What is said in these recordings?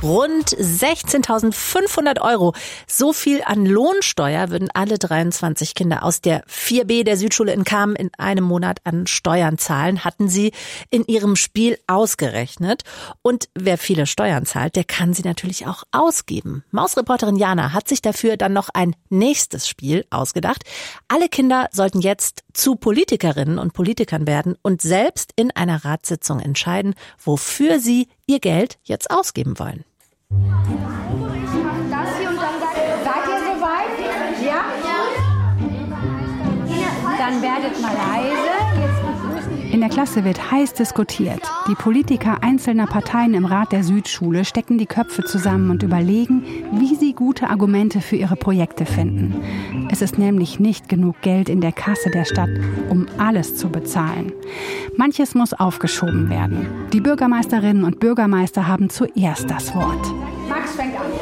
Rund 16.500 €. So viel an Lohnsteuer würden alle 23 Kinder aus der 4b der Südschule in Kamen in einem Monat an Steuern zahlen, hatten sie in ihrem Spiel ausgerechnet. Und wer viele Steuern zahlt, der kann sie natürlich auch ausgeben. Mausreporterin Jana hat sich dafür dann noch ein nächstes Spiel ausgedacht. Alle Kinder sollten jetzt zu Politikerinnen und Politikern werden und selbst in einer Ratssitzung entscheiden, wofür sie ihr Geld jetzt ausgeben wollen. Das hier und dann seid ihr soweit? Ja? Dann werdet mal leise. In der Klasse wird heiß diskutiert. Die Politiker einzelner Parteien im Rat der Südschule stecken die Köpfe zusammen und überlegen, wie sie gute Argumente für ihre Projekte finden. Es ist nämlich nicht genug Geld in der Kasse der Stadt, um alles zu bezahlen. Manches muss aufgeschoben werden. Die Bürgermeisterinnen und Bürgermeister haben zuerst das Wort. Max fängt an.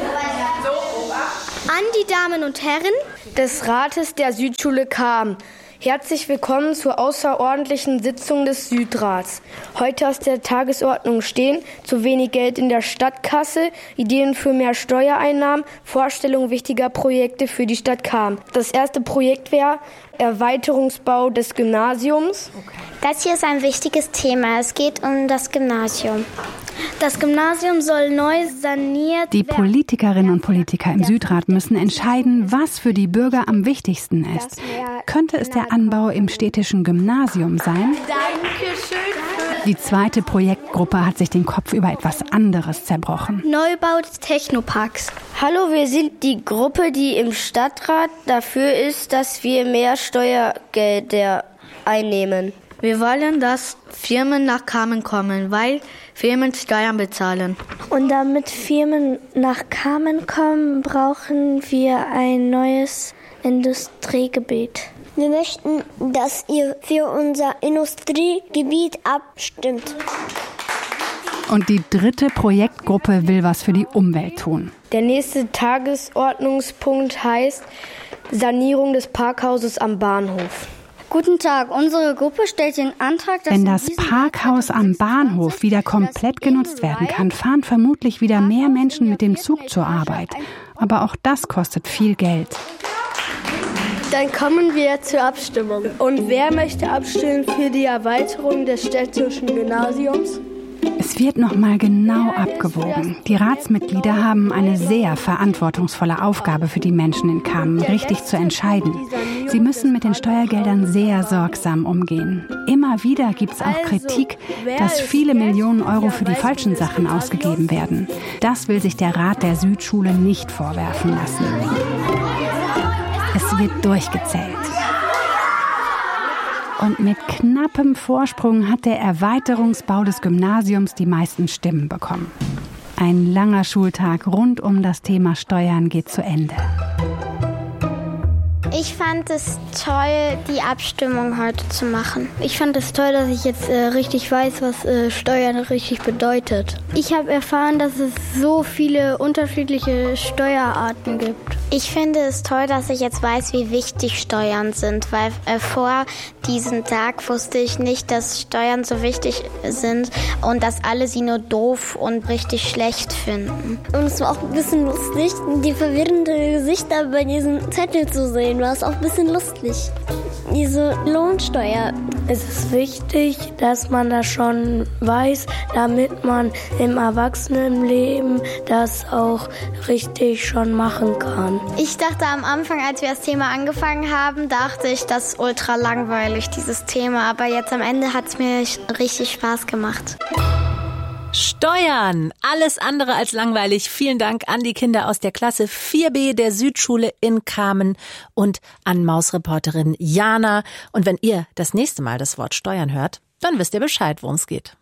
An die Damen und Herren des Rates der Südschule Kamen. Herzlich willkommen zur außerordentlichen Sitzung des Südrats. Heute auf der Tagesordnung stehen zu wenig Geld in der Stadtkasse, Ideen für mehr Steuereinnahmen, Vorstellung wichtiger Projekte für die Stadt Kamen. Das erste Projekt wäre Erweiterungsbau des Gymnasiums. Das hier ist ein wichtiges Thema. Es geht um das Gymnasium. Das Gymnasium soll neu saniert werden. Die Politikerinnen und Politiker im Südrat müssen entscheiden, was für die Bürger am wichtigsten ist. Könnte es der Anbau im städtischen Gymnasium sein? Dankeschön. Die zweite Projektgruppe hat sich den Kopf über etwas anderes zerbrochen. Neubau des Technoparks. Hallo, wir sind die Gruppe, die im Stadtrat dafür ist, dass wir mehr Steuergelder einnehmen. Wir wollen, dass Firmen nach Kamen kommen, weil Firmen Steuern bezahlen. Und damit Firmen nach Kamen kommen, brauchen wir ein neues Industriegebiet. Wir möchten, dass ihr für unser Industriegebiet abstimmt. Und die dritte Projektgruppe will was für die Umwelt tun. Der nächste Tagesordnungspunkt heißt Sanierung des Parkhauses am Bahnhof. Guten Tag, unsere Gruppe stellt den Antrag, dass wenn das Parkhaus am Bahnhof wieder komplett genutzt werden kann, fahren vermutlich wieder mehr Menschen mit dem Zug zur Arbeit. Aber auch das kostet viel Geld. Dann kommen wir zur Abstimmung. Und wer möchte abstimmen für die Erweiterung des städtischen Gymnasiums? Es wird noch mal genau abgewogen. Die Ratsmitglieder haben eine sehr verantwortungsvolle Aufgabe für die Menschen in Kamen, richtig zu entscheiden. Sie müssen mit den Steuergeldern sehr sorgsam umgehen. Immer wieder gibt es auch Kritik, dass viele Millionen Euro für die falschen Sachen ausgegeben werden. Das will sich der Rat der Südschule nicht vorwerfen lassen. Es wird durchgezählt. Und mit knappem Vorsprung hat der Erweiterungsbau des Gymnasiums die meisten Stimmen bekommen. Ein langer Schultag rund um das Thema Steuern geht zu Ende. Ich fand es toll, die Abstimmung heute zu machen. Ich fand es toll, dass ich jetzt richtig weiß, was Steuern richtig bedeutet. Ich habe erfahren, dass es so viele unterschiedliche Steuerarten gibt. Ich finde es toll, dass ich jetzt weiß, wie wichtig Steuern sind, weil vor diesem Tag wusste ich nicht, dass Steuern so wichtig sind und dass alle sie nur doof und richtig schlecht finden. Und es war auch ein bisschen lustig, die verwirrenden Gesichter bei diesem Zettel zu sehen. War es auch ein bisschen lustig. Diese Lohnsteuer. Es ist wichtig, dass man das schon weiß, damit man im Erwachsenenleben das auch richtig schon machen kann. Ich dachte am Anfang, als wir das Thema angefangen haben, dachte ich, das ist ultra langweilig, dieses Thema. Aber jetzt am Ende hat es mir richtig Spaß gemacht. Steuern, alles andere als langweilig. Vielen Dank an die Kinder aus der Klasse 4b der Südschule in Kamen und an Mausreporterin Jana. Und wenn ihr das nächste Mal das Wort Steuern hört, dann wisst ihr Bescheid, worum es geht.